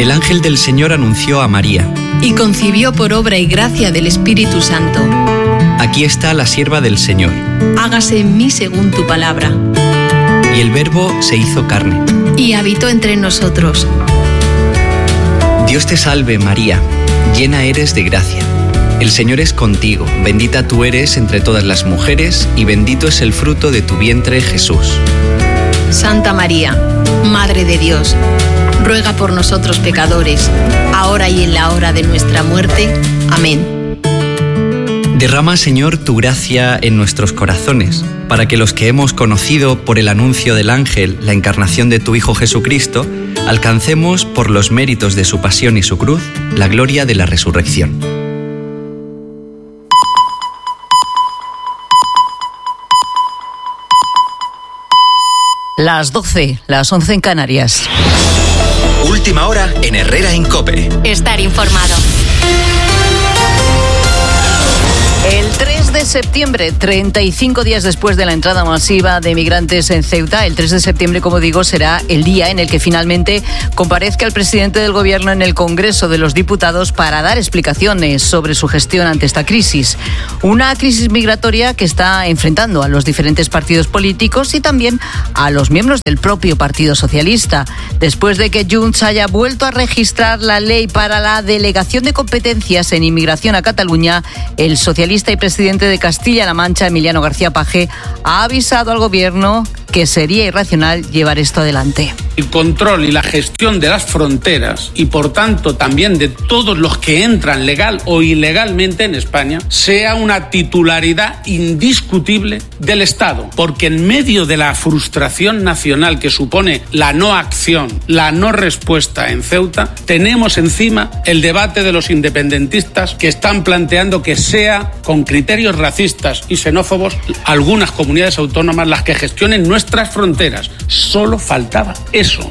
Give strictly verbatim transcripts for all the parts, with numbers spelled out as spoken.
El ángel del Señor anunció a María. Y concibió por obra y gracia del Espíritu Santo. Aquí está la sierva del Señor. Hágase en mí según tu palabra. Y el Verbo se hizo carne. Y habitó entre nosotros. Dios te salve, María, llena eres de gracia. El Señor es contigo, bendita tú eres entre todas las mujeres, y bendito es el fruto de tu vientre, Jesús. Santa María, Madre de Dios, ruega por nosotros pecadores, ahora y en la hora de nuestra muerte. Amén. Derrama, Señor, tu gracia en nuestros corazones, para que los que hemos conocido por el anuncio del ángel la encarnación de tu Hijo Jesucristo, alcancemos, por los méritos de su pasión y su cruz, la gloria de la resurrección. Las doce, las once en Canarias. Última hora en Herrera en COPE. Estar informado. El tres de septiembre, treinta y cinco días después de la entrada masiva de migrantes en Ceuta, el tres de septiembre, como digo, será el día en el que finalmente comparezca el presidente del Gobierno en el Congreso de los Diputados para dar explicaciones sobre su gestión ante esta crisis. Una crisis migratoria que está enfrentando a los diferentes partidos políticos y también a los miembros del propio Partido Socialista. Después de que Junts haya vuelto a registrar la ley para la delegación de competencias en inmigración a Cataluña, el socialista y presidente de Castilla-La Mancha, Emiliano García Paje, ha avisado al Gobierno que sería irracional llevar esto adelante. El control y la gestión de las fronteras y, por tanto, también de todos los que entran legal o ilegalmente en España, sea una titularidad indiscutible del Estado. Porque en medio de la frustración nacional que supone la no acción, la no respuesta en Ceuta, tenemos encima el debate de los independentistas que están planteando que sea con criterios racistas y xenófobos algunas comunidades autónomas las que gestionen nuestras fronteras. Solo faltaba eso.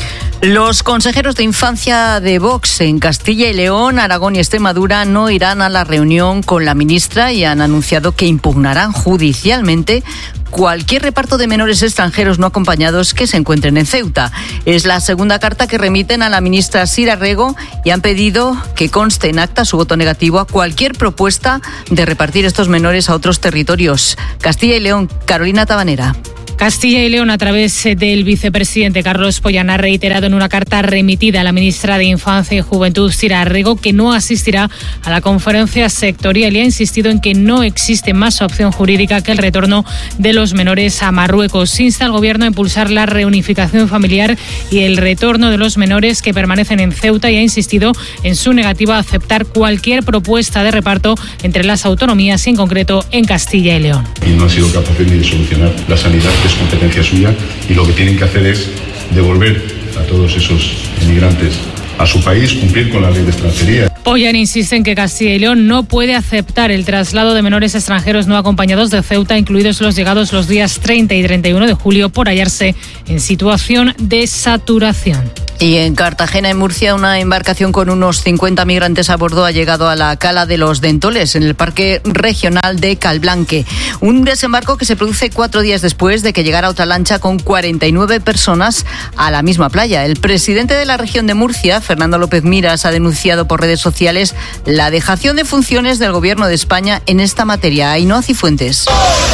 Los consejeros de infancia de Vox en Castilla y León, Aragón y Extremadura no irán a la reunión con la ministra y han anunciado que impugnarán judicialmente cualquier reparto de menores extranjeros no acompañados que se encuentren en Ceuta. Es la segunda carta que remiten a la ministra Sira Rego y han pedido que conste en acta su voto negativo a cualquier propuesta de repartir estos menores a otros territorios. Castilla y León, Carolina Tabanera. Castilla y León, a través del vicepresidente Carlos Pollán, ha reiterado en una carta remitida a la ministra de Infancia y Juventud, Sira Rego, que no asistirá a la conferencia sectorial y ha insistido en que no existe más opción jurídica que el retorno de los menores a Marruecos. Insta al Gobierno a impulsar la reunificación familiar y el retorno de los menores que permanecen en Ceuta y ha insistido en su negativa a aceptar cualquier propuesta de reparto entre las autonomías y en concreto en Castilla y León. Y no han sido capaces ni de solucionar la sanidad, que es competencia suya, y lo que tienen que hacer es devolver a todos esos inmigrantes a su país, cumplir con la ley de extranjería. Pollán insiste en que Castilla y León no puede aceptar el traslado de menores extranjeros no acompañados de Ceuta, incluidos los llegados los días treinta y treinta y uno de julio, por hallarse en situación de saturación. Y en Cartagena, en Murcia, una embarcación con unos cincuenta migrantes a bordo ha llegado a la Cala de los Dentoles, en el Parque Regional de Calblanque. Un desembarco que se produce cuatro días después de que llegara otra lancha con cuarenta y nueve personas a la misma playa. El presidente de la región de Murcia, Fernando López Miras, ha denunciado por redes sociales la dejación de funciones del Gobierno de España en esta materia. Ainhoa Cifuentes.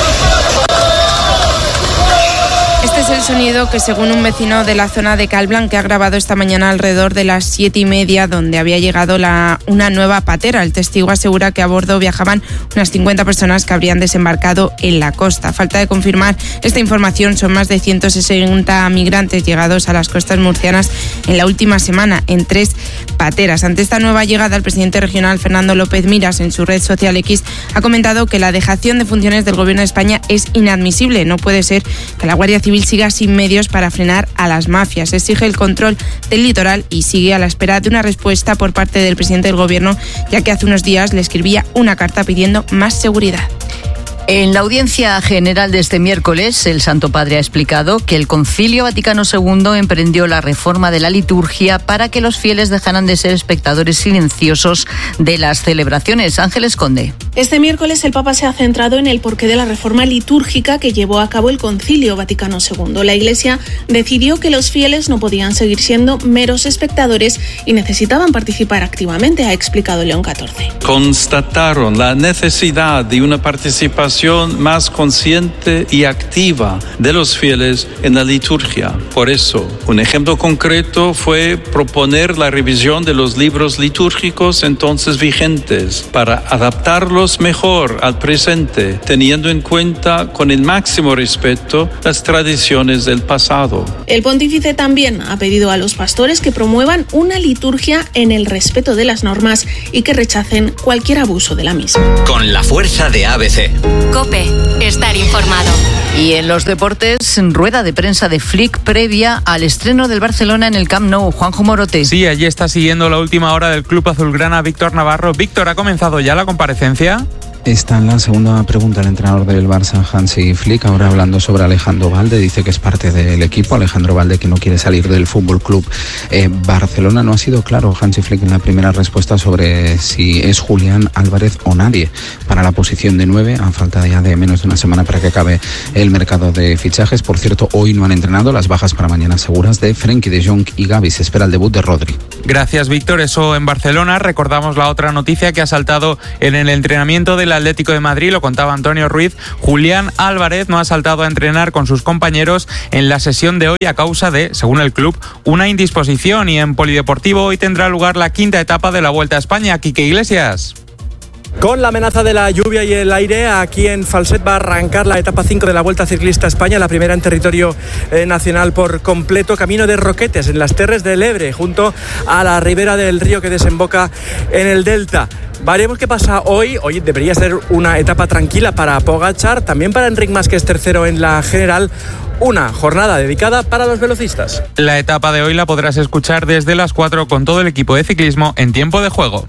Este es el sonido que, según un vecino de la zona de Calblanque, ha grabado esta mañana alrededor de las siete y media, donde había llegado la, una nueva patera. El testigo asegura que a bordo viajaban unas cincuenta personas que habrían desembarcado en la costa. Falta de confirmar esta información, son más de ciento sesenta migrantes llegados a las costas murcianas en la última semana, en tres pateras. Ante esta nueva llegada, el presidente regional, Fernando López Miras, en su red social X, ha comentado que la dejación de funciones del Gobierno de España es inadmisible. No puede ser que la Guardia Civil siga sin medios para frenar a las mafias. Exige el control del litoral y sigue a la espera de una respuesta por parte del presidente del Gobierno, ya que hace unos días le escribía una carta pidiendo más seguridad. En la audiencia general de este miércoles, el Santo Padre ha explicado que el Concilio Vaticano segundo emprendió la reforma de la liturgia para que los fieles dejaran de ser espectadores silenciosos de las celebraciones. Ángeles Conde. Este miércoles el Papa se ha centrado en el porqué de la reforma litúrgica que llevó a cabo el Concilio Vaticano segundo. La Iglesia decidió que los fieles no podían seguir siendo meros espectadores y necesitaban participar activamente, ha explicado León catorce. Constataron la necesidad de una participación más consciente y activa de los fieles en la liturgia. Por eso, un ejemplo concreto fue proponer la revisión de los libros litúrgicos entonces vigentes para adaptarlos mejor al presente, teniendo en cuenta con el máximo respeto las tradiciones del pasado. El pontífice también ha pedido a los pastores que promuevan una liturgia en el respeto de las normas y que rechacen cualquier abuso de la misma. Con la fuerza de A B C. COPE, estar informado. Y en los deportes, rueda de prensa de Flick previa al estreno del Barcelona en el Camp Nou. Juanjo Morote. Sí, allí está siguiendo la última hora del club azulgrana Víctor Navarro. Víctor, ¿ha comenzado ya la comparecencia? Está en la segunda pregunta el entrenador del Barça, Hansi Flick, ahora hablando sobre Alejandro Valde. Dice que es parte del equipo. Alejandro Valde, que no quiere salir del Fútbol Club eh, Barcelona. No ha sido claro Hansi Flick en la primera respuesta sobre si es Julián Álvarez o nadie para la posición de nueve, a falta ya de menos de una semana para que acabe el mercado de fichajes. Por cierto, hoy no han entrenado, las bajas para mañana seguras de Frenkie de Jong y Gavi. Se espera el debut de Rodri. Gracias, Víctor. Eso en Barcelona. Recordamos la otra noticia que ha saltado en el entrenamiento del Atlético de Madrid, lo contaba Antonio Ruiz. Julián Álvarez no ha saltado a entrenar con sus compañeros en la sesión de hoy a causa de, según el club, una indisposición. Y en Polideportivo hoy tendrá lugar la quinta etapa de la Vuelta a España. Quique Iglesias. Con la amenaza de la lluvia y el aire, aquí en Falset va a arrancar la etapa cinco de la Vuelta Ciclista a España, la primera en territorio eh, nacional por completo, camino de Roquetes, en las Terres del Ebre, junto a la ribera del río que desemboca en el delta. Veremos qué pasa hoy. Hoy debería ser una etapa tranquila para Pogačar, también para Enric Mas, que es tercero en la general. Una jornada dedicada para los velocistas. La etapa de hoy la podrás escuchar desde las cuatro con todo el equipo de ciclismo en tiempo de juego.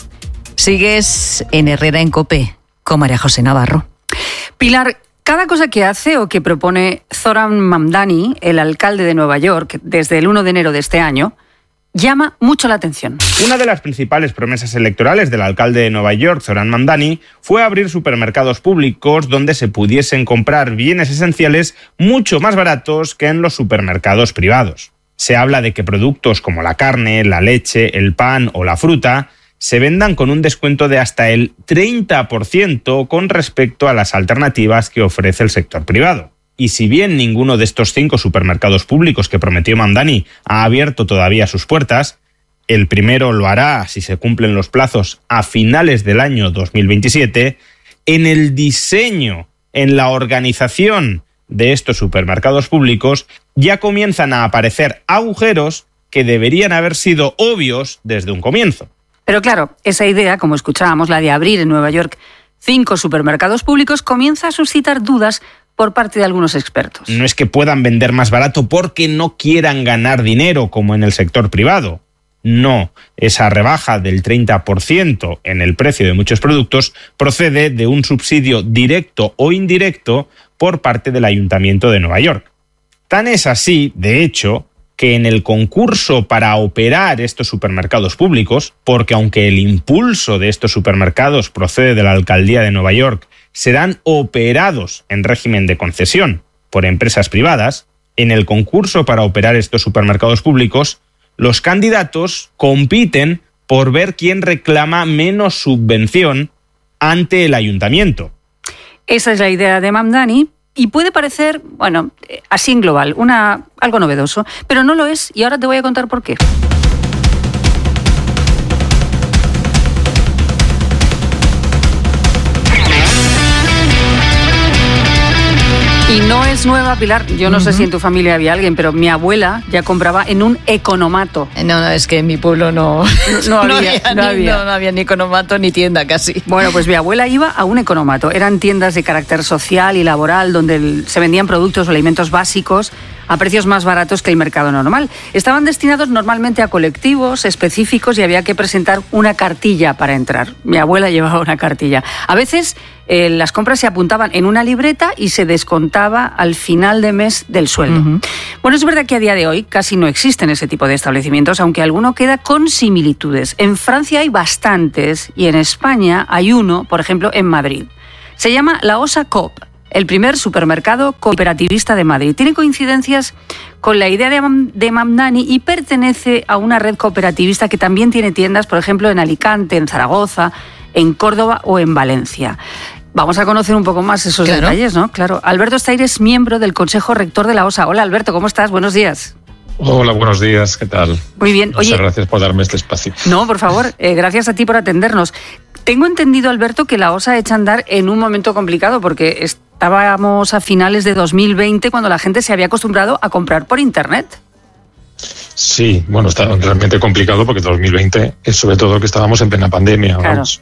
Sigues en Herrera en COPE con María José Navarro. Pilar, cada cosa que hace o que propone Zoran Mamdani, el alcalde de Nueva York, desde el uno de enero de este año, llama mucho la atención. Una de las principales promesas electorales del alcalde de Nueva York, Zoran Mamdani, fue abrir supermercados públicos donde se pudiesen comprar bienes esenciales mucho más baratos que en los supermercados privados. Se habla de que productos como la carne, la leche, el pan o la fruta se vendan con un descuento de hasta el treinta por ciento con respecto a las alternativas que ofrece el sector privado. Y si bien ninguno de estos cinco supermercados públicos que prometió Mamdani ha abierto todavía sus puertas, el primero lo hará, si se cumplen los plazos, a finales del año dos mil veintisiete, en el diseño, en la organización de estos supermercados públicos, ya comienzan a aparecer agujeros que deberían haber sido obvios desde un comienzo. Pero claro, esa idea, como escuchábamos, la de abrir en Nueva York cinco supermercados públicos, comienza a suscitar dudas por parte de algunos expertos. No es que puedan vender más barato porque no quieran ganar dinero como en el sector privado. No, esa rebaja del treinta por ciento en el precio de muchos productos procede de un subsidio directo o indirecto por parte del Ayuntamiento de Nueva York. Tan es así, de hecho, que en el concurso para operar estos supermercados públicos, porque aunque el impulso de estos supermercados procede de la Alcaldía de Nueva York, serán operados en régimen de concesión por empresas privadas, en el concurso para operar estos supermercados públicos, los candidatos compiten por ver quién reclama menos subvención ante el ayuntamiento. Esa es la idea de Mamdani. Y puede parecer, bueno, así en global, una, algo novedoso, pero no lo es y ahora te voy a contar por qué. Y no es nueva, Pilar. Yo no uh-huh. sé si en tu familia había alguien, pero mi abuela ya compraba en un economato. No, no, es que en mi pueblo no, no, no, había, no, había, no, ni, había. No, no había ni economato ni tienda casi. Bueno, pues mi abuela iba a un economato. Eran tiendas de carácter social y laboral donde el, se vendían productos o alimentos básicos a precios más baratos que el mercado normal. Estaban destinados normalmente a colectivos específicos y había que presentar una cartilla para entrar. Mi abuela llevaba una cartilla. A veces eh, las compras se apuntaban en una libreta y se descontaba al final de mes del sueldo. Uh-huh. Bueno, es verdad que a día de hoy casi no existen ese tipo de establecimientos, aunque alguno queda con similitudes. En Francia hay bastantes y en España hay uno, por ejemplo, en Madrid. Se llama La Osa Coop, el primer supermercado cooperativista de Madrid. Tiene coincidencias con la idea de, Mam- de Mamdani y pertenece a una red cooperativista que también tiene tiendas, por ejemplo, en Alicante, en Zaragoza, en Córdoba o en Valencia. Vamos a conocer un poco más esos claro. detalles, ¿no? Claro. Alberto Estaire es miembro del Consejo Rector de la OSA. Hola, Alberto, ¿cómo estás? Buenos días. Hola, buenos días, ¿qué tal? Muy bien. Muchas Oye, gracias por darme este espacio. No, por favor, eh, gracias a ti por atendernos. Tengo entendido, Alberto, que la OSA echa a andar en un momento complicado porque estábamos a finales de dos mil veinte cuando la gente se había acostumbrado a comprar por Internet. Sí, bueno, está realmente complicado porque dos mil veinte es sobre todo que estábamos en plena pandemia. Claro. Vamos.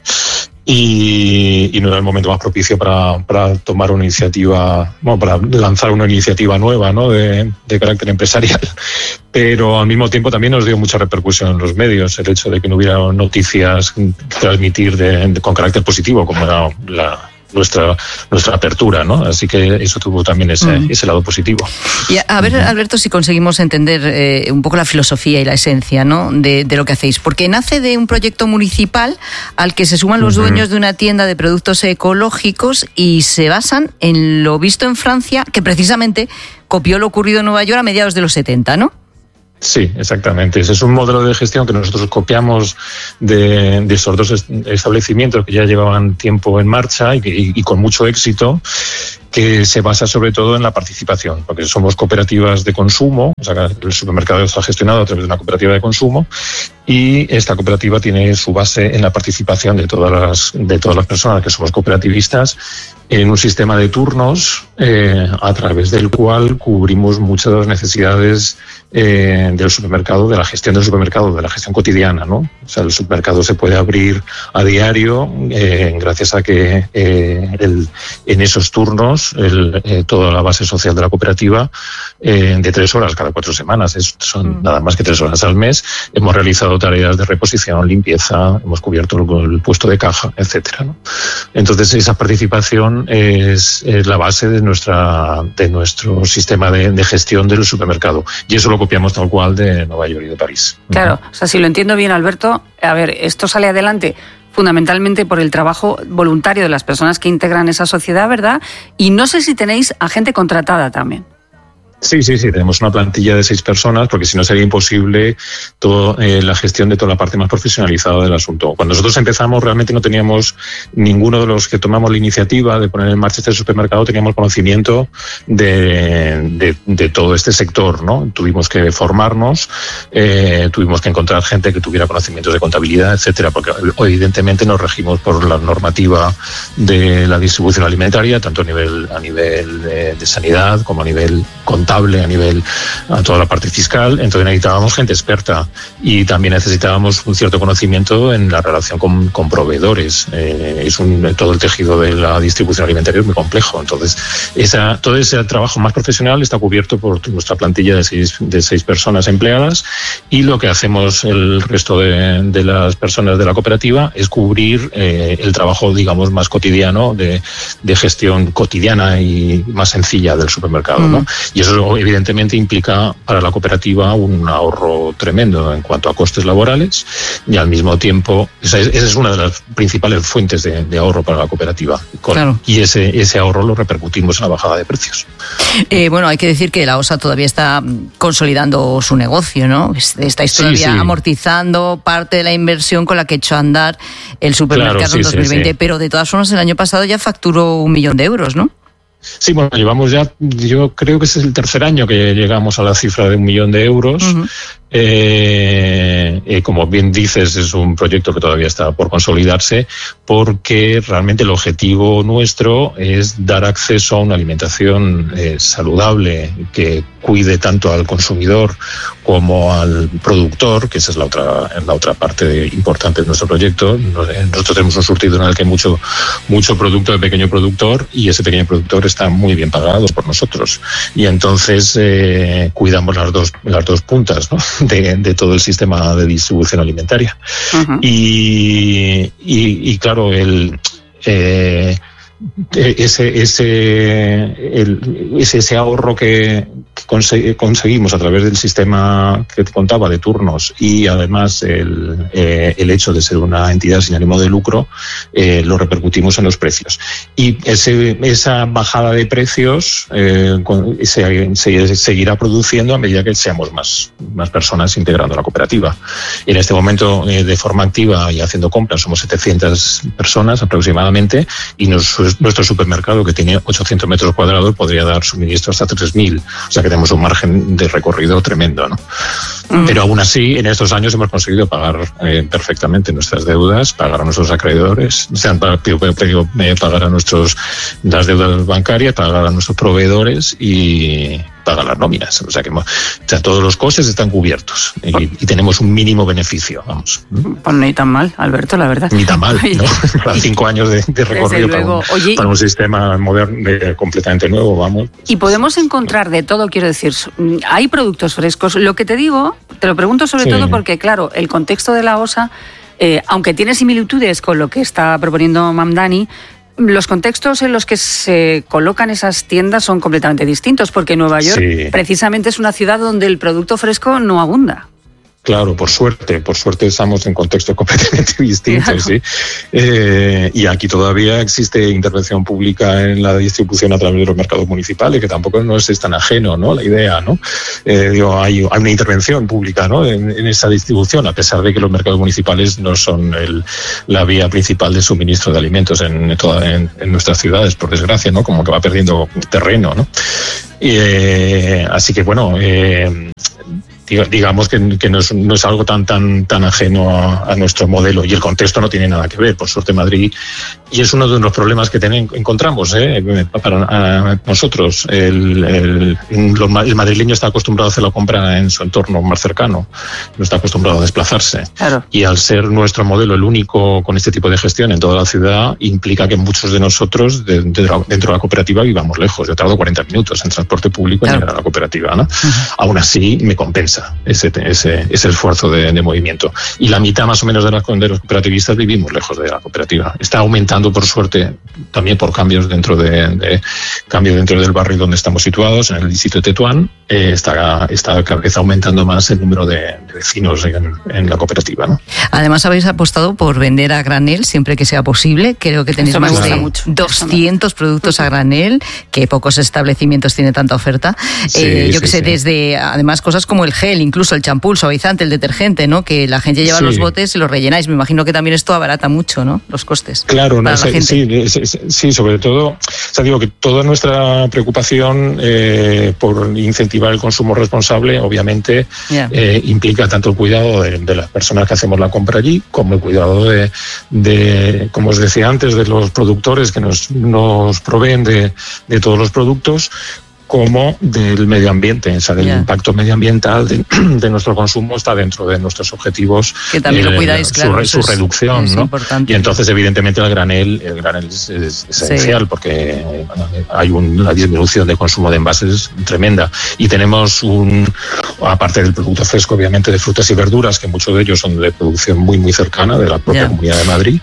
Y, y no era el momento más propicio para, para tomar una iniciativa, bueno, para lanzar una iniciativa nueva, ¿no? de, de carácter empresarial. Pero al mismo tiempo también nos dio mucha repercusión en los medios el hecho de que no hubiera noticias que transmitir de, de, con carácter positivo, como era la, nuestra nuestra apertura, ¿no? Así que eso tuvo también ese, mm. ese lado positivo. Y a, a ver, Alberto, si conseguimos entender eh, un poco la filosofía y la esencia, ¿no? de, de lo que hacéis. Porque nace de un proyecto municipal al que se suman los uh-huh. dueños de una tienda de productos ecológicos y se basan en lo visto en Francia, que precisamente copió lo ocurrido en Nueva York a mediados de los setenta, ¿no? Sí, exactamente. Ese es un modelo de gestión que nosotros copiamos de, de estos dos establecimientos que ya llevaban tiempo en marcha y, y, y con mucho éxito, que se basa sobre todo en la participación, porque somos cooperativas de consumo, o sea, el supermercado está gestionado a través de una cooperativa de consumo y esta cooperativa tiene su base en la participación de todas las, de todas las personas que somos cooperativistas en un sistema de turnos eh, a través del cual cubrimos muchas de las necesidades eh, del supermercado, de la gestión del supermercado, de la gestión cotidiana, ¿no? O sea, el supermercado se puede abrir a diario eh, gracias a que eh, el, en esos turnos el, eh, toda la base social de la cooperativa eh, de tres horas cada cuatro semanas, es, son mm. nada más que tres horas al mes, hemos realizado tareas de reposición, limpieza, hemos cubierto el, el puesto de caja, etcétera, ¿no? Entonces esa participación Es, es la base de nuestra de nuestro sistema de, de gestión del supermercado y eso lo copiamos tal cual de Nueva York y de París. Claro, o sea, si lo entiendo bien, Alberto, a ver, esto sale adelante fundamentalmente por el trabajo voluntario de las personas que integran esa sociedad, ¿verdad? Y no sé si tenéis a gente contratada también. Sí, sí, sí, tenemos una plantilla de seis personas porque si no sería imposible todo, eh, la gestión de toda la parte más profesionalizada del asunto. Cuando nosotros empezamos realmente no teníamos, ninguno de los que tomamos la iniciativa de poner en marcha este supermercado teníamos conocimiento de, de, de todo este sector, ¿no? Tuvimos que formarnos, eh, tuvimos que encontrar gente que tuviera conocimientos de contabilidad, etcétera, porque evidentemente nos regimos por la normativa de la distribución alimentaria, tanto a nivel, a nivel de, de sanidad como a nivel contable, a nivel a toda la parte fiscal, entonces necesitábamos gente experta y también necesitábamos un cierto conocimiento en la relación con, con proveedores. Eh, es un, todo el tejido de la distribución alimentaria es muy complejo, entonces esa, todo ese trabajo más profesional está cubierto por nuestra plantilla de seis, de seis personas empleadas y lo que hacemos el resto de, de las personas de la cooperativa es cubrir eh, el trabajo, digamos, más cotidiano de, de gestión cotidiana y más sencilla del supermercado, mm. ¿no? Y eso evidentemente implica para la cooperativa un ahorro tremendo en cuanto a costes laborales y al mismo tiempo esa es, esa es una de las principales fuentes de, de ahorro para la cooperativa. Con, claro. Y ese, ese ahorro lo repercutimos en la bajada de precios. Eh, bueno, hay que decir que la OSA todavía está consolidando su negocio, ¿no? Estáis todavía sí, sí. amortizando parte de la inversión con la que echó a andar el supermercado claro, sí, en dos mil veinte, sí, sí. pero de todas formas el año pasado ya facturó un millón de euros, ¿no? Sí, bueno, llevamos ya, yo creo que ese es el tercer año que llegamos a la cifra de un millón de euros. Uh-huh. Eh, eh, como bien dices, es un proyecto que todavía está por consolidarse porque realmente el objetivo nuestro es dar acceso a una alimentación eh, saludable que cuide tanto al consumidor como al productor, que esa es la otra, la otra parte importante de nuestro proyecto. Nosotros tenemos un surtido en el que hay mucho, mucho producto de pequeño productor, y ese pequeño productor está muy bien pagado por nosotros. Y entonces eh, cuidamos las dos, las dos puntas, ¿no? de, de todo el sistema de distribución alimentaria. Uh-huh. Y, y, y claro, el... Eh, ese ese, el, ese ese ahorro que conseguimos a través del sistema que te contaba de turnos, y además el, eh, el hecho de ser una entidad sin ánimo de lucro, eh, lo repercutimos en los precios. Y ese, esa bajada de precios eh, se, se seguirá produciendo a medida que seamos más, más personas integrando la cooperativa. En este momento, eh, de forma activa y haciendo compras, somos setecientas personas aproximadamente, y nos nuestro supermercado, que tiene ochocientos metros cuadrados, podría dar suministro hasta tres mil. O sea que tenemos un margen de recorrido tremendo, ¿no? Mm. Pero aún así, en estos años hemos conseguido pagar eh, perfectamente nuestras deudas, pagar a nuestros acreedores, o sea, pagar a nuestros, las deudas bancarias, pagar a nuestros proveedores y pagar las nóminas. O sea que o sea, todos los costes están cubiertos y, y tenemos un mínimo beneficio, vamos. Pues ni tan mal, Alberto, la verdad. Ni tan mal, ¿no? Para cinco años de, de recorrido para un, Oye, para un sistema moderno, de, completamente nuevo, vamos. Y podemos encontrar de todo, quiero decir, hay productos frescos. Lo que te digo, te lo pregunto sobre sí. todo porque, claro, el contexto de la O S A, eh, aunque tiene similitudes con lo que está proponiendo Mamdani, los contextos en los que se colocan esas tiendas son completamente distintos, porque Nueva York sí. precisamente es una ciudad donde el producto fresco no abunda. Claro, por suerte, por suerte estamos en contextos completamente distintos, claro. ¿sí? Eh, y aquí todavía existe intervención pública en la distribución a través de los mercados municipales, que tampoco no es tan ajeno, ¿no? La idea, ¿no? Eh, digo, hay, hay una intervención pública, ¿no? En, en esa distribución, a pesar de que los mercados municipales no son el, la vía principal de suministro de alimentos en, toda, en, en nuestras ciudades, por desgracia, ¿no? Como que va perdiendo terreno, ¿no? Eh, así que, bueno... Eh, digamos que, que no, es, no es algo tan tan tan ajeno a, a nuestro modelo, y el contexto no tiene nada que ver, por suerte, Madrid, y es uno de los problemas que ten, encontramos ¿eh? para a nosotros. El, el, el madrileño está acostumbrado a hacer la compra en su entorno más cercano, no está acostumbrado a desplazarse. Claro. Y al ser nuestro modelo el único con este tipo de gestión en toda la ciudad, implica que muchos de nosotros de, de, dentro de la cooperativa vivamos lejos. Yo tardo cuarenta minutos en transporte público en claro. llegar a la cooperativa, ¿no? Uh-huh. Aún así me compensa Ese, ese, ese esfuerzo de, de movimiento. Y la mitad más o menos de, las, de los cooperativistas vivimos lejos de la cooperativa. Está aumentando, por suerte, también por cambios dentro de, de cambios dentro del barrio donde estamos situados, en el distrito de Tetuán, eh, está, está cada vez aumentando más el número de, de vecinos en, en la cooperativa, ¿no? Además, habéis apostado por vender a granel siempre que sea posible. Creo que tenéis más de mucho. doscientos productos a granel, que pocos establecimientos tienen tanta oferta. Sí, eh, yo sí, que sé, sí. desde, además, cosas como el gel, incluso el champú, el suavizante, el detergente, ¿no? Que la gente lleva sí. los botes y los rellenáis. Me imagino que también esto abarata mucho, ¿no? Los costes. Claro, no, sí, sí, sí, sobre todo, o sea, digo que toda nuestra preocupación eh, por incentivar el consumo responsable, obviamente, yeah. eh, implica tanto el cuidado de, de las personas que hacemos la compra allí, como el cuidado de, de como os decía antes, de los productores que nos, nos proveen de, de todos los productos, como del medio ambiente. O sea, del yeah. impacto medioambiental de, de nuestro consumo está dentro de nuestros objetivos. Que también eh, lo cuidáis, su, claro. Su, su reducción, es ¿no? Importante. Y entonces, evidentemente, el granel, el granel es, es esencial sí. porque hay una disminución de consumo de envases tremenda. Y tenemos un, aparte del producto fresco, obviamente, de frutas y verduras, que muchos de ellos son de producción muy, muy cercana de la propia yeah. Comunidad de Madrid.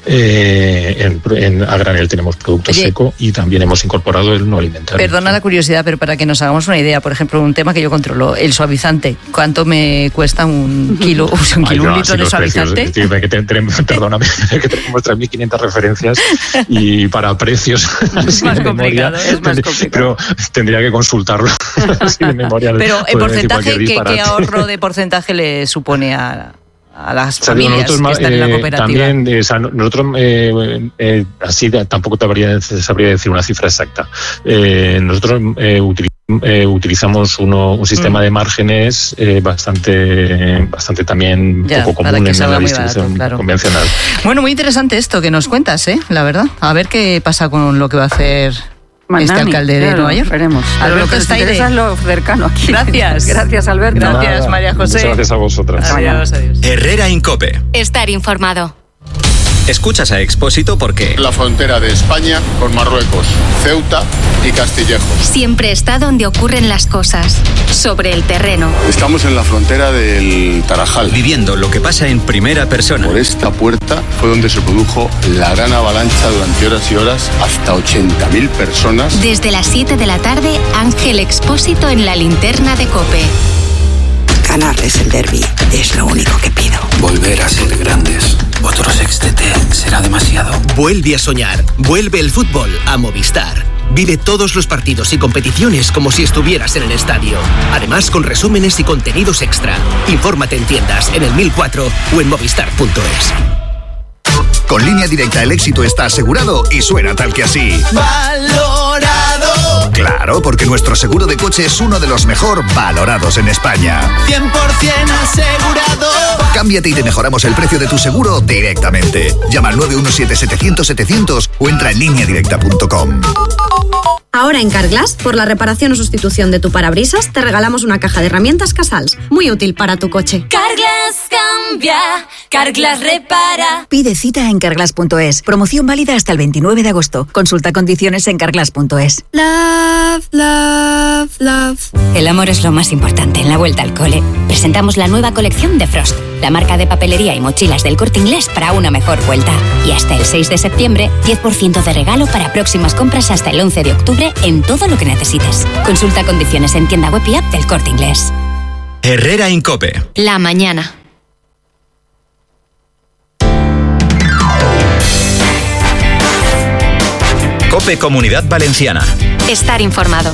Eh, en, en a granel tenemos producto Oye, seco y también hemos incorporado el no alimentario. Perdona la curiosidad, pero para que nos hagamos una idea, por ejemplo, un tema que yo controlo, el suavizante, ¿cuánto me cuesta un kilo, o sea, un, kilo, Ay, no, un litro de suavizante? Precios, tío, que te, tenemos, perdóname, que tenemos tres mil quinientas referencias y para precios es más complicado, memoria, es más complicado. Pero tendría que consultarlo así de memoria. Pero el porcentaje, ¿qué, ¿qué ahorro de porcentaje le supone a a las o sea, familias nosotros, que están eh, en la cooperativa? También, eh, o sea, nosotros, eh, eh, así tampoco te habría, sabría decir una cifra exacta. Eh, nosotros eh, utilizamos Eh, utilizamos uno, un sistema mm. de márgenes eh, bastante bastante también ya, poco común en la distribución barato, claro. convencional. Bueno, muy interesante esto que nos cuentas, ¿eh? La verdad. A ver qué pasa con lo que va a hacer este alcalde de claro, Nueva York. Veremos. Alberto lo que nos Estaire. interesa es lo cercano aquí. Gracias. Gracias, Alberto. Gracias, Nada. María José. Muchas gracias a vosotras. Adiós, adiós. Herrera Incope. Estar informado. Escuchas a Expósito porque La frontera de España con Marruecos, Ceuta y Castillejo. Siempre está donde ocurren las cosas, sobre el terreno. Estamos en la frontera del Tarajal. viviendo lo que pasa en primera persona. Por esta puerta fue donde se produjo la gran avalancha durante horas y horas, hasta ochenta mil personas. Desde las siete de la tarde, Ángel Expósito en la linterna de COPE. Ganarles el derbi es lo único que pido. Volver a ser grandes. Otro sextete será demasiado. Vuelve a soñar. Vuelve el fútbol a Movistar. Vive todos los partidos y competiciones como si estuvieras en el estadio. Además, con resúmenes y contenidos extra. Infórmate en tiendas, en el mil cuatro o en movistar punto es. Con Línea Directa el éxito está asegurado y suena tal que así. ¡Valorado! Claro, porque nuestro seguro de coche es uno de los mejor valorados en España. cien por ciento asegurado. Cámbiate y te mejoramos el precio de tu seguro directamente. Llama al nueve uno siete, setecientos, setecientos o entra en línea directa punto com. Ahora en Carglass, por la reparación o sustitución de tu parabrisas, te regalamos una caja de herramientas Casals, muy útil para tu coche. Carglass cambia, Carglass repara. Pide cita en carglass punto es. Promoción válida hasta el veintinueve de agosto. Consulta condiciones en carglass punto es. Love, love, love. El amor es lo más importante en la vuelta al cole. Presentamos la nueva colección de Frost, la marca de papelería y mochilas del Corte Inglés para una mejor vuelta. Y hasta el seis de septiembre, diez por ciento de regalo para próximas compras hasta el once de octubre en todo lo que necesites. Consulta condiciones en tienda web y app del Corte Inglés. Herrera Incope. La mañana. Cope Comunidad Valenciana. Estar informado.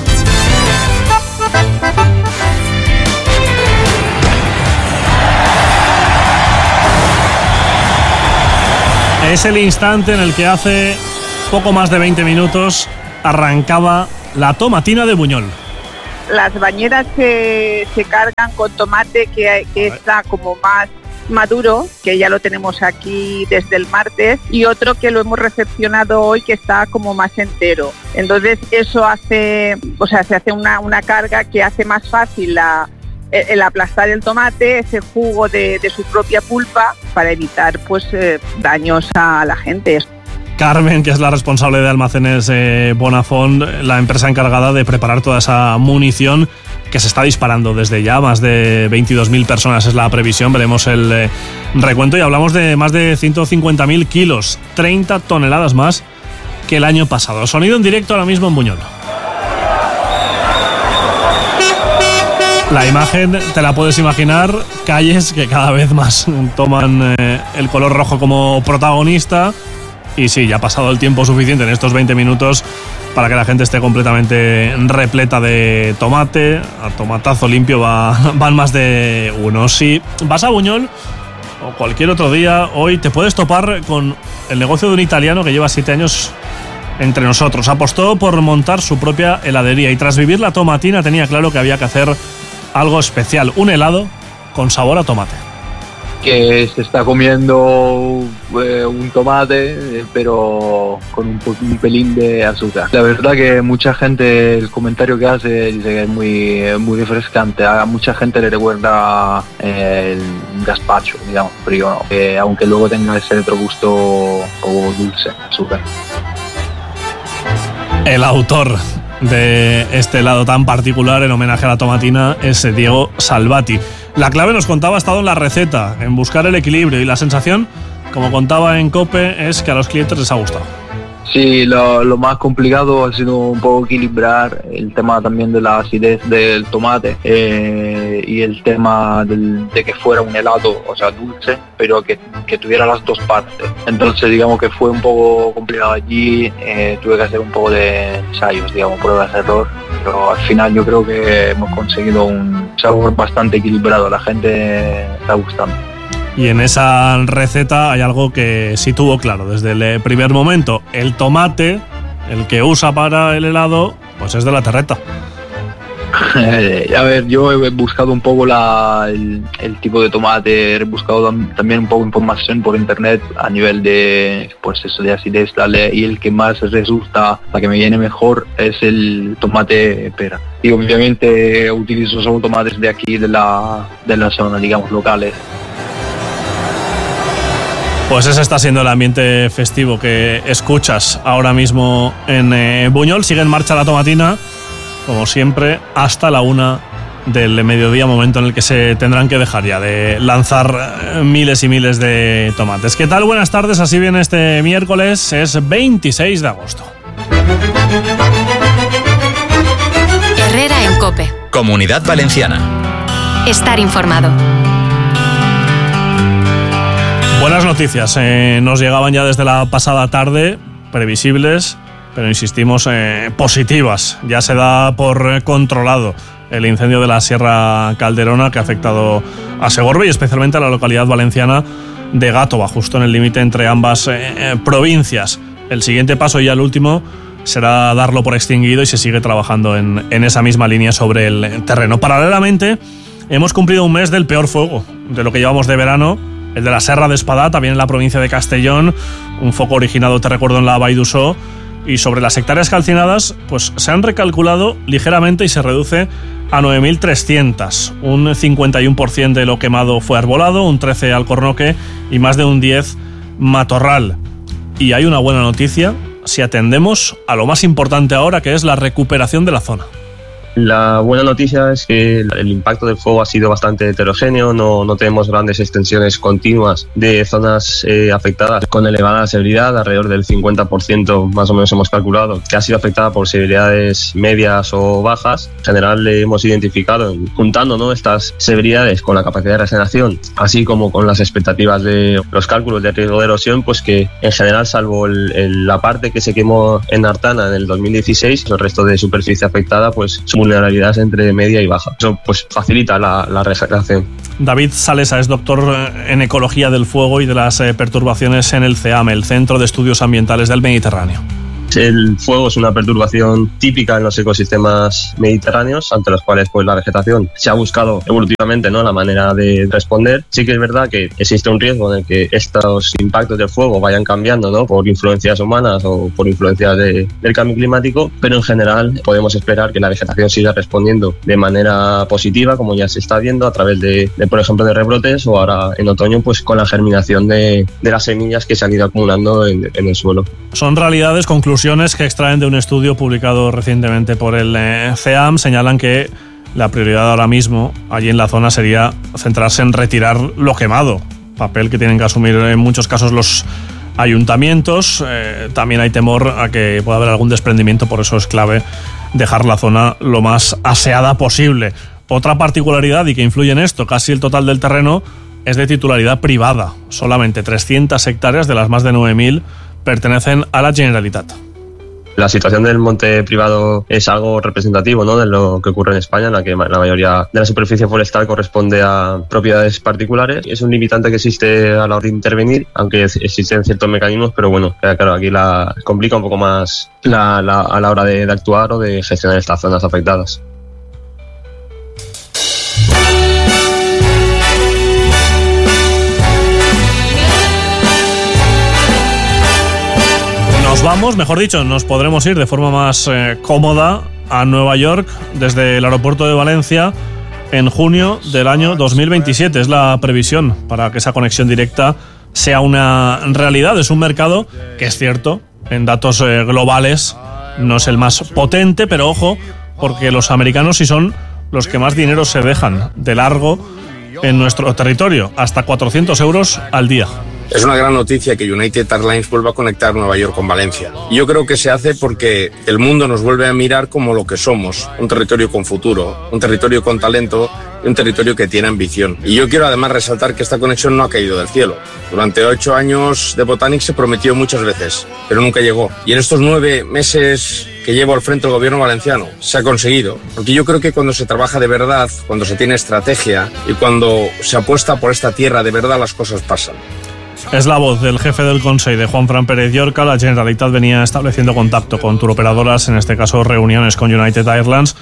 Es el instante en el que hace poco más de veinte minutos arrancaba la tomatina de Buñol. Las bañeras se, se cargan con tomate que, que está como más maduro, que ya lo tenemos aquí desde el martes, y otro que lo hemos recepcionado hoy que está como más entero. Entonces eso hace, o sea, se hace una, una carga que hace más fácil la, el, el aplastar el tomate, ese jugo de, de su propia pulpa, para evitar pues eh, daños a la gente. Carmen, que es la responsable de almacenes eh, Bonafont, la empresa encargada de preparar toda esa munición que se está disparando desde ya. Más de veintidós mil personas es la previsión. Veremos el eh, recuento y hablamos de más de ciento cincuenta mil kilos, treinta toneladas más que el año pasado. Sonido en directo ahora mismo en Buñol. La imagen te la puedes imaginar, calles que cada vez más toman eh, el color rojo como protagonista. Y sí, ya ha pasado el tiempo suficiente en estos veinte minutos para que la gente esté completamente repleta de tomate. A tomatazo limpio va, van más de uno. Si vas a Buñol o cualquier otro día, hoy te puedes topar con el negocio de un italiano que lleva siete años entre nosotros. Apostó por montar su propia heladería y tras vivir la tomatina tenía claro que había que hacer algo especial, un helado con sabor a tomate. Que se está comiendo eh, un tomate, eh, pero con un, un pelín de azúcar. La verdad que mucha gente, el comentario que hace, dice que es muy, muy refrescante. A mucha gente le recuerda eh, el gazpacho, digamos, frío, ¿no? Eh, aunque luego tenga ese otro gusto o dulce, azúcar. El autor de este helado tan particular en homenaje a la tomatina es Diego Salvati. La clave, nos contaba, ha estado en la receta, en buscar el equilibrio, y la sensación, como contaba en COPE, es que a los clientes les ha gustado. Sí, lo, lo más complicado ha sido un poco equilibrar el tema también de la acidez del tomate eh, y el tema del, de que fuera un helado, o sea, dulce, pero que, que tuviera las dos partes. Entonces, digamos que fue un poco complicado allí, eh, tuve que hacer un poco de ensayos, digamos, pruebas de error, pero al final yo creo que hemos conseguido un sabor bastante equilibrado, a la gente está gustando. Y en esa receta hay algo que sí tuvo claro desde el primer momento. El tomate, el que usa para el helado, pues es de la terreta. Eh, a ver, yo he buscado un poco la, el, el tipo de tomate, he buscado también un poco de información por internet a nivel de, pues eso, de acidez, dale, y el que más resulta, la que me viene mejor, es el tomate pera. Y obviamente utilizo solo tomates de aquí, de la, de la zona, digamos, locales. Pues ese está siendo el ambiente festivo que escuchas ahora mismo en eh, Buñol. Sigue en marcha la tomatina, como siempre, hasta la una del mediodía, momento en el que se tendrán que dejar ya de lanzar miles y miles de tomates. ¿Qué tal? Buenas tardes, así viene este miércoles, es veintiséis de agosto. Herrera en COPE. Comunidad Valenciana. Estar informado. Buenas noticias, eh, nos llegaban ya desde la pasada tarde, previsibles, pero insistimos, eh, positivas. Ya se da por eh, controlado el incendio de la Sierra Calderona que ha afectado a Segorbe y especialmente a la localidad valenciana de Gátova, justo en el límite entre ambas eh, eh, provincias. El siguiente paso, y ya el último, será darlo por extinguido y se sigue trabajando en, en esa misma línea sobre el terreno. Paralelamente, hemos cumplido un mes del peor fuego de lo que llevamos de verano, el de la Serra d'Espadà, también en la provincia de Castellón, un foco originado, te recuerdo, en la Vall d'Uixó, y sobre las hectáreas calcinadas, pues se han recalculado ligeramente y se reduce a nueve mil trescientas. Un cincuenta y uno por ciento de lo quemado fue arbolado, un trece por ciento alcornoque y más de un diez por ciento matorral. Y hay una buena noticia si atendemos a lo más importante ahora, que es la recuperación de la zona. La buena noticia es que el impacto del fuego ha sido bastante heterogéneo, no, no tenemos grandes extensiones continuas de zonas eh, afectadas con elevada severidad, alrededor del cincuenta por ciento más o menos hemos calculado, que ha sido afectada por severidades medias o bajas. En general le hemos identificado, juntando ¿no? estas severidades con la capacidad de regeneración, así como con las expectativas de los cálculos de riesgo de erosión, pues que en general, salvo el, el, la parte que se quemó en Artana en el dos mil dieciséis, el resto de superficie afectada, pues vulnerabilidades entre media y baja. Eso pues facilita la, la regeneración. David Salesa es doctor en Ecología del Fuego y de las eh, perturbaciones en el CEAM, el Centro de Estudios Ambientales del Mediterráneo. El fuego es una perturbación típica en los ecosistemas mediterráneos, ante los cuales pues, la vegetación se ha buscado evolutivamente ¿no? la manera de responder. Sí que es verdad que existe un riesgo en el que estos impactos del fuego vayan cambiando ¿no? por influencias humanas o por influencias de, del cambio climático, pero en general podemos esperar que la vegetación siga respondiendo de manera positiva, como ya se está viendo a través de, de por ejemplo, de rebrotes, o ahora en otoño pues con la germinación de, de las semillas que se han ido acumulando en, en el suelo. Son realidades, conclusiones que extraen de un estudio publicado recientemente por el eh, CEAM. Señalan que la prioridad ahora mismo allí en la zona sería centrarse en retirar lo quemado, papel que tienen que asumir en muchos casos los ayuntamientos. Eh, también hay temor a que pueda haber algún desprendimiento, por eso es clave dejar la zona lo más aseada posible. Otra particularidad y que influye en esto, casi el total del terreno es de titularidad privada. Solamente trescientas hectáreas de las más de nueve mil pertenecen a la Generalitat. La situación del monte privado es algo representativo ¿no? de lo que ocurre en España, en la que la mayoría de la superficie forestal corresponde a propiedades particulares. Es un limitante que existe a la hora de intervenir, aunque existen ciertos mecanismos, pero bueno, claro, aquí la complica un poco más la, la, a la hora de, de actuar o de gestionar estas zonas afectadas. Nos vamos, mejor dicho, nos podremos ir de forma más eh, cómoda a Nueva York desde el aeropuerto de Valencia en junio del año dos mil veintisiete. Es la previsión para que esa conexión directa sea una realidad. Es un mercado que, es cierto, en datos eh, globales no es el más potente, pero ojo, porque los americanos sí son los que más dinero se dejan de largo en nuestro territorio, hasta cuatrocientos euros al día. Es una gran noticia que United Airlines vuelva a conectar Nueva York con Valencia. Y yo creo que se hace porque el mundo nos vuelve a mirar como lo que somos, un territorio con futuro, un territorio con talento y un territorio que tiene ambición. Y yo quiero además resaltar que esta conexión no ha caído del cielo. Durante ocho años de Botanic se prometió muchas veces, pero nunca llegó. Y en estos nueve meses que llevo al frente del gobierno valenciano se ha conseguido. Porque yo creo que cuando se trabaja de verdad, cuando se tiene estrategia y cuando se apuesta por esta tierra de verdad, las cosas pasan. Es la voz del jefe del Consell, de Juanfran Pérez Llorca. La Generalitat venía estableciendo contacto con turoperadoras, en este caso reuniones con United Airlines,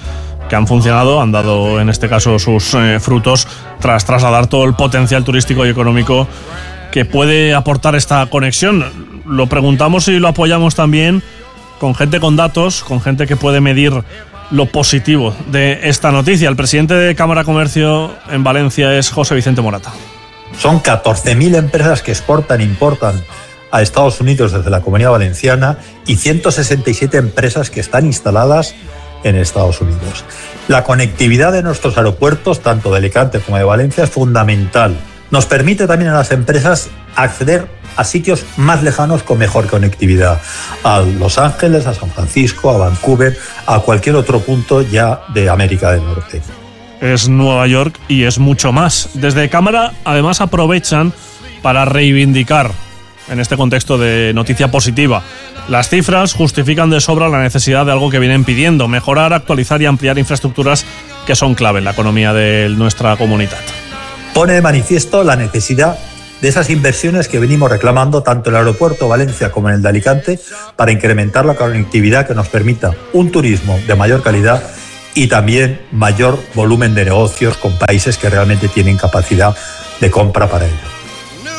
que han funcionado, han dado en este caso sus eh, frutos tras trasladar todo el potencial turístico y económico que puede aportar esta conexión. Lo preguntamos y lo apoyamos también con gente con datos, con gente que puede medir lo positivo de esta noticia. El presidente de Cámara de Comercio en Valencia es José Vicente Morata. Son catorce mil empresas que exportan e importan a Estados Unidos desde la Comunidad Valenciana y ciento sesenta y siete empresas que están instaladas en Estados Unidos. La conectividad de nuestros aeropuertos, tanto de Alicante como de Valencia, es fundamental. Nos permite también a las empresas acceder a sitios más lejanos con mejor conectividad, a Los Ángeles, a San Francisco, a Vancouver, a cualquier otro punto ya de América del Norte. Es Nueva York y es mucho más. Desde Cámara, además, aprovechan para reivindicar, en este contexto de noticia positiva, las cifras justifican de sobra la necesidad de algo que vienen pidiendo: mejorar, actualizar y ampliar infraestructuras que son clave en la economía de nuestra comunidad. Pone de manifiesto la necesidad de esas inversiones que venimos reclamando tanto en el aeropuerto de Valencia como en el de Alicante para incrementar la conectividad que nos permita un turismo de mayor calidad y también mayor volumen de negocios con países que realmente tienen capacidad de compra para ello.